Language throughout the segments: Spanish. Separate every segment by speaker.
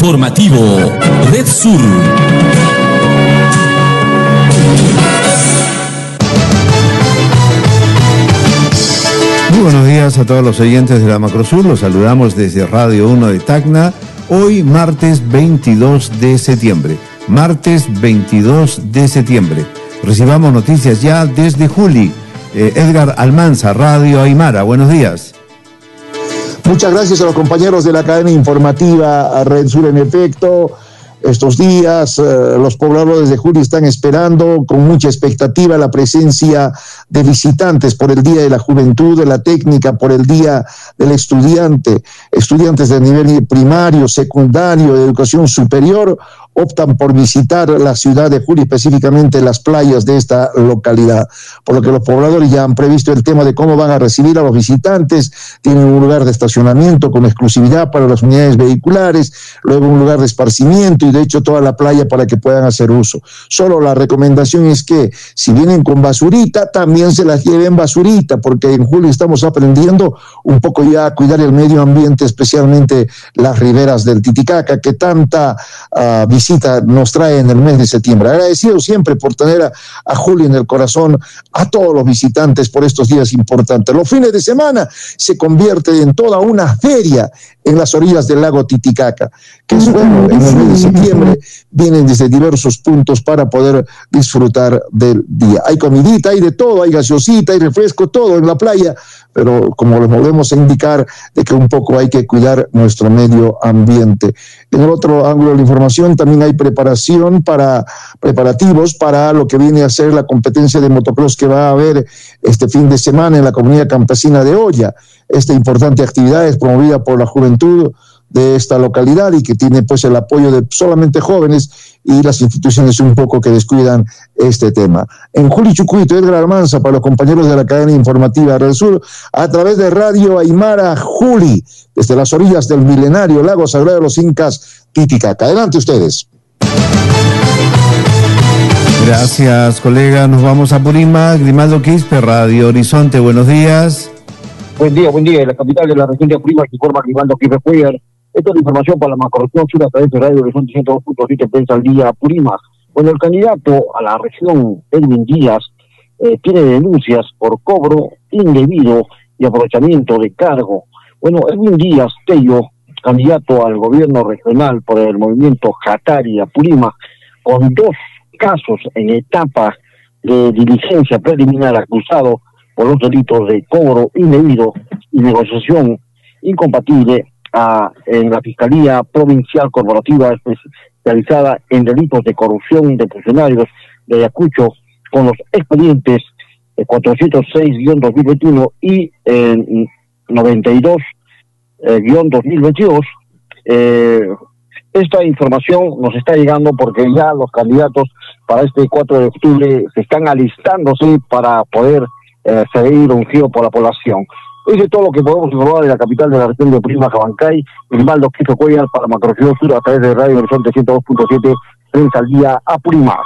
Speaker 1: Informativo Red Sur.
Speaker 2: Muy buenos días a todos los oyentes de la Macrosur. Los saludamos desde Radio 1 de Tacna. Hoy martes 22 de septiembre. Martes 22 de septiembre. Recibamos noticias ya desde Juli. Edgar Almanza, Radio Aymara. Buenos días.
Speaker 3: Muchas gracias a los compañeros de la cadena informativa a Red Sur. En efecto, estos días los pobladores de Juli están esperando con mucha expectativa la presencia de visitantes por el Día de la Juventud, de la Técnica, por el Día del Estudiante. Estudiantes de nivel primario, secundario, de educación superior optan por visitar la ciudad de Juli, específicamente las playas de esta localidad, por lo que los pobladores ya han previsto el tema de cómo van a recibir a los visitantes. Tienen un lugar de estacionamiento con exclusividad para las unidades vehiculares, luego un lugar de esparcimiento y de hecho toda la playa para que puedan hacer uso. Solo la recomendación es que si vienen con basurita, también se las lleven basurita, porque en Juli estamos aprendiendo un poco ya a cuidar el medio ambiente, especialmente las riberas del Titicaca, que tanta visita nos trae en el mes de septiembre. Agradecido siempre por tener a Juli en el corazón, a todos los visitantes por estos días importantes. Los fines de semana se convierte en toda una feria en las orillas del lago Titicaca, que es bueno, en el mes de septiembre vienen desde diversos puntos para poder disfrutar del día. Hay comidita, hay de todo, hay gaseosita, hay refresco, todo en la playa, pero como les volvemos a indicar de que un poco hay que cuidar nuestro medio ambiente. En el otro ángulo de la información también hay preparativos para lo que viene a ser la competencia de motocross que va a haber este fin de semana en la comunidad campesina de Olla. Esta importante actividad es promovida por la juventud de esta localidad y que tiene pues el apoyo de solamente jóvenes y las instituciones un poco que descuidan este tema. En Juli Chucuito, Edgar Almanza, para los compañeros de la cadena informativa Red Sur, a través de Radio Aymara Juli, desde las orillas del milenario lago sagrado de los Incas, Titicaca. Adelante ustedes.
Speaker 2: Gracias, colega. Nos vamos a Purímac. Grimaldo Quispe, Radio Horizonte. Buenos días.
Speaker 4: Buen día. En la capital de la región de Purímac, que informa Grimaldo Quispe Cuellar. Esta es la información para la Macrorregión Sur a través de Radio Horizonte 102.7 Prensa al Día Purímac. Bueno, el candidato a la región, Edwin Díaz, tiene denuncias por cobro indebido y aprovechamiento de cargo. Bueno, Edwin Díaz Tello, candidato al gobierno regional por el movimiento Jatari Purímac, con 2 casos en etapa de diligencia preliminar, acusado por los delitos de cobro indebido y negociación incompatible en la Fiscalía Provincial Corporativa especializada en delitos de corrupción de funcionarios de Ayacucho, con los expedientes 406-2021 y 92-2022. Esta información nos está llegando porque ya los candidatos para este 4 de octubre se están alistándose para poder seguir ungido por la población. Eso es todo lo que podemos informar de la capital de la región de Purímac, Abancay. Grimaldo Quispe Cuellar para Macrorregión Sur a través de Radio Horizonte 102.7 Prensa al Día a Purímac.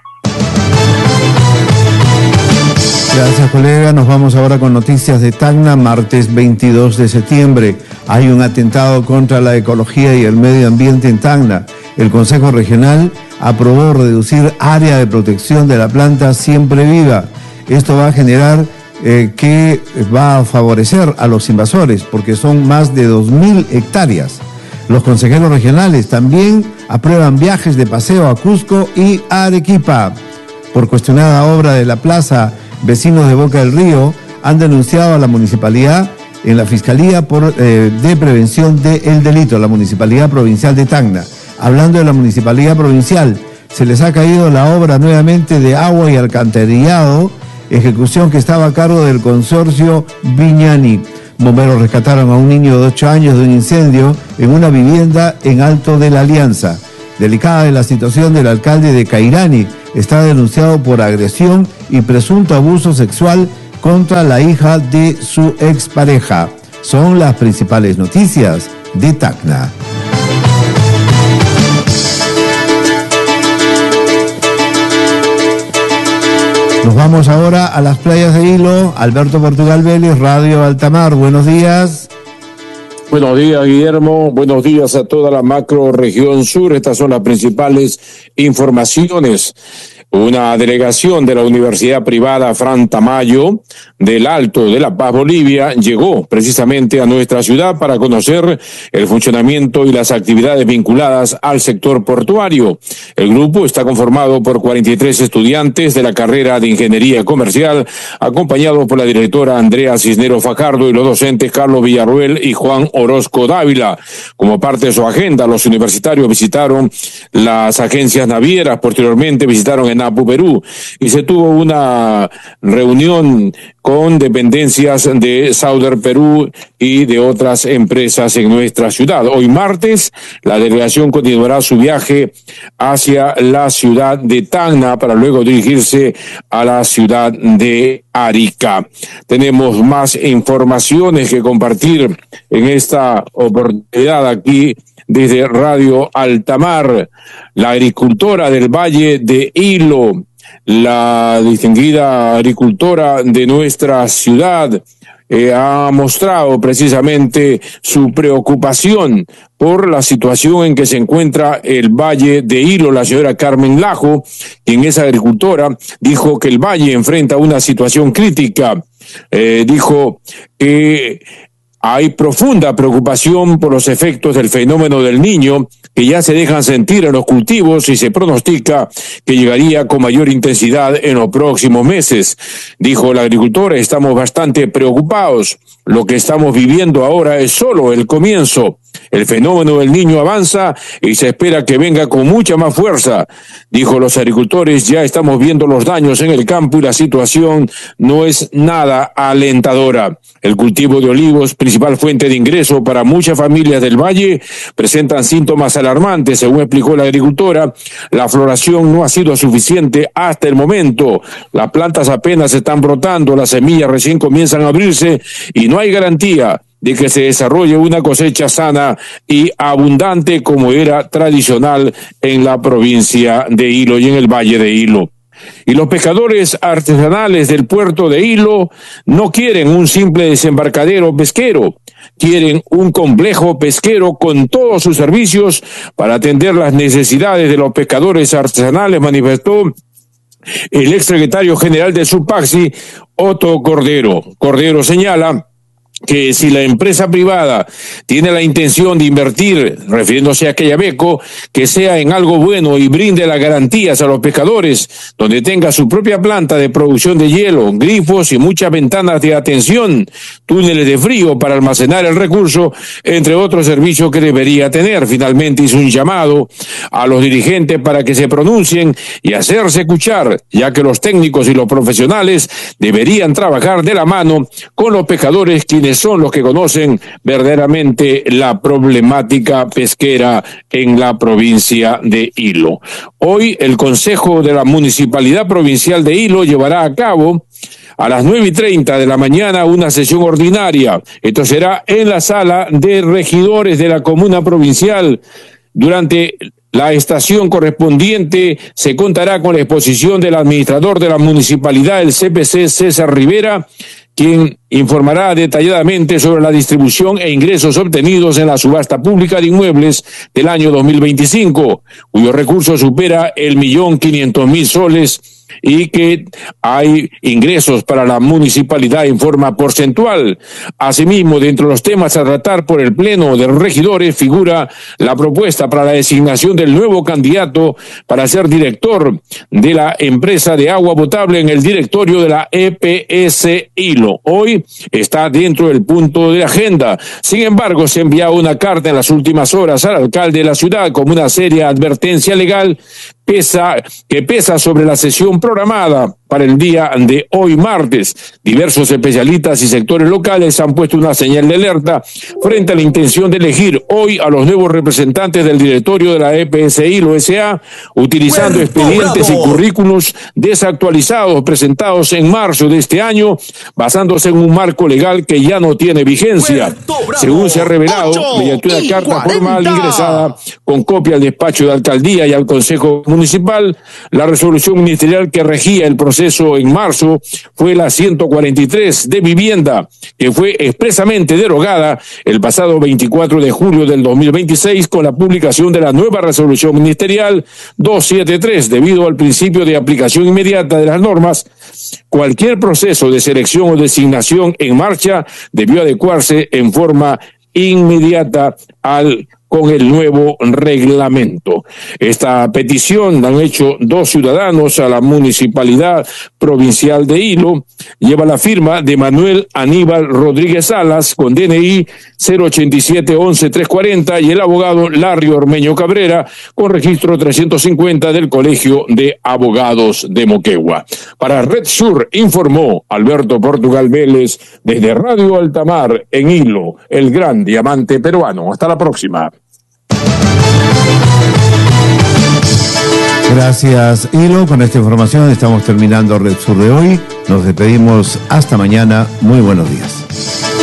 Speaker 2: Gracias, colega. Nos vamos ahora con noticias de Tacna. Martes 22 de septiembre. Hay un atentado contra la ecología y el medio ambiente en Tacna. El Consejo Regional aprobó reducir área de protección de la planta Siempre Viva. Esto va a generar que va a favorecer a los invasores porque son más de 2.000 hectáreas. Los consejeros regionales también aprueban viajes de paseo a Cusco y a Arequipa. Por cuestionada obra de la plaza, vecinos de Boca del Río han denunciado a la municipalidad en la Fiscalía de Prevención del Delito, la Municipalidad Provincial de Tacna. Hablando de la Municipalidad Provincial, se les ha caído la obra nuevamente de agua y alcantarillado, ejecución que estaba a cargo del consorcio Viñani. Bomberos rescataron a un niño de 8 años de un incendio en una vivienda en Alto de la Alianza. Delicada es la situación del alcalde de Cairani. Está denunciado por agresión y presunto abuso sexual contra la hija de su expareja. Son las principales noticias de Tacna. Nos vamos ahora a las playas de Hilo. Alberto Portugal Vélez, Radio Altamar. Buenos días.
Speaker 5: Buenos días, Guillermo. Buenos días a toda la macro región sur. Estas son las principales informaciones. Una delegación de la Universidad Privada Fran Tamayo del Alto de La Paz, Bolivia, llegó precisamente a nuestra ciudad para conocer el funcionamiento y las actividades vinculadas al sector portuario. El grupo está conformado por 43 estudiantes de la carrera de Ingeniería Comercial, acompañados por la directora Andrea Cisneros Fajardo y los docentes Carlos Villarruel y Juan Orozco Dávila. Como parte de su agenda, los universitarios visitaron las agencias navieras, posteriormente visitaron en Apu, Perú, y se tuvo una reunión con dependencias de Sauder Perú y de otras empresas en nuestra ciudad. Hoy martes, la delegación continuará su viaje hacia la ciudad de Tacna para luego dirigirse a la ciudad de Arica. Tenemos más informaciones que compartir en esta oportunidad aquí desde Radio Altamar. La agricultora del Valle de Hilo, la distinguida agricultora de nuestra ciudad, ha mostrado precisamente su preocupación por la situación en que se encuentra el Valle de Hilo. La señora Carmen Lajo, quien es agricultora, dijo que el valle enfrenta una situación crítica. Dijo que hay profunda preocupación por los efectos del fenómeno del Niño, que ya se dejan sentir en los cultivos y se pronostica que llegaría con mayor intensidad en los próximos meses. Dijo la agricultora, estamos bastante preocupados. Lo que estamos viviendo ahora es solo el comienzo. El fenómeno del Niño avanza y se espera que venga con mucha más fuerza. Dijo los agricultores, ya estamos viendo los daños en el campo y la situación no es nada alentadora. El cultivo de olivos, principal fuente de ingreso para muchas familias del valle, presentan síntomas alarmantes, según explicó la agricultora. La floración no ha sido suficiente hasta el momento. Las plantas apenas están brotando, las semillas recién comienzan a abrirse y no hay garantía de que se desarrolle una cosecha sana y abundante como era tradicional en la provincia de Hilo y en el Valle de Hilo. Y los pescadores artesanales del puerto de Hilo no quieren un simple desembarcadero pesquero, quieren un complejo pesquero con todos sus servicios para atender las necesidades de los pescadores artesanales, manifestó el exsecretario general de Subpaxi, Otto Cordero. Cordero señala que si la empresa privada tiene la intención de invertir, refiriéndose a Quellaveco, que sea en algo bueno y brinde las garantías a los pescadores, donde tenga su propia planta de producción de hielo, grifos y muchas ventanas de atención, túneles de frío para almacenar el recurso, entre otros servicios que debería tener. Finalmente hizo un llamado a los dirigentes para que se pronuncien y hacerse escuchar, ya que los técnicos y los profesionales deberían trabajar de la mano con los pescadores, quienes son los que conocen verdaderamente la problemática pesquera en la provincia de Hilo. Hoy el Consejo de la Municipalidad Provincial de Hilo llevará a cabo a las 9:30 de la mañana una sesión ordinaria. Esto será en la sala de regidores de la comuna provincial. Durante la estación correspondiente se contará con la exposición del administrador de la municipalidad, el CPC César Rivera, quien informará detalladamente sobre la distribución e ingresos obtenidos en la subasta pública de inmuebles del año 2025, cuyo recurso supera el 1.500.000 soles y que hay ingresos para la municipalidad en forma porcentual. Asimismo, dentro de los temas a tratar por el Pleno de Regidores figura la propuesta para la designación del nuevo candidato para ser director de la empresa de agua potable en el directorio de la EPS Hilo. Hoy está dentro del punto de agenda. Sin embargo, se envió una carta en las últimas horas al alcalde de la ciudad como una seria advertencia legal que pesa sobre la sesión programada para el día de hoy martes. Diversos especialistas y sectores locales han puesto una señal de alerta frente a la intención de elegir hoy a los nuevos representantes del directorio de la EPS Hilo S.A., utilizando expedientes y currículos desactualizados presentados en marzo de este año, basándose en un marco legal que ya no tiene vigencia, según se ha revelado mediante una carta formal ingresada con copia al despacho de alcaldía y al Consejo Municipal municipal. La resolución ministerial que regía el proceso en marzo fue la 143 de vivienda, que fue expresamente derogada el pasado 24 de julio del 2026 con la publicación de la nueva resolución ministerial 273. Debido al principio de aplicación inmediata de las normas, cualquier proceso de selección o designación en marcha debió adecuarse en forma inmediata con el nuevo reglamento. Esta petición la han hecho 2 ciudadanos a la Municipalidad Provincial de Hilo. Lleva la firma de Manuel Aníbal Rodríguez Salas con DNI 087-11-340 y el abogado Larry Ormeño Cabrera con registro 350 del Colegio de Abogados de Moquegua. Para Red Sur informó Alberto Portugal Vélez desde Radio Altamar en Hilo, el gran diamante peruano. Hasta la próxima.
Speaker 2: Gracias, Hilo. Con esta información estamos terminando Red Sur de hoy. Nos despedimos hasta mañana. Muy buenos días.